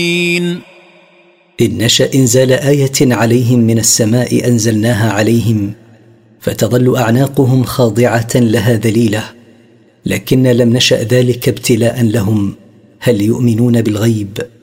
إن نشأ إنزال آية عليهم من السماء أنزلناها عليهم فتظل أعناقهم خاضعة لها ذليلة، لكن لم نشأ ذلك ابتلاء لهم هل يؤمنون بالغيب